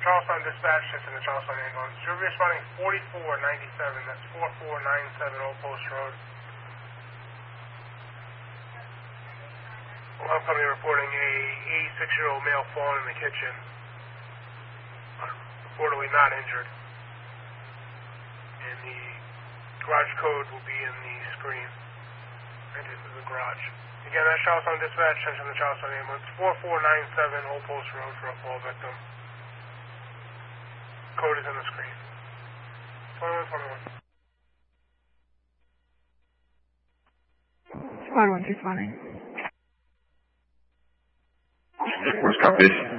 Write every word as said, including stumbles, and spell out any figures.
Charlestown Dispatch, just in the Charlestown ambulance. You're responding forty-four ninety-seven, that's four four nine seven Old Post Road. Alarm company reporting a eighty-six-year-old male fallen in the kitchen. Reportedly not injured. And the garage code will be in the screen. Entered to the garage. Again, that's Charlestown Dispatch, just in the Charlestown ambulance. four four nine seven Old Post Road for a fall victim. Code is on the screen. twenty-one twenty-one. Squad one responding. Force copies.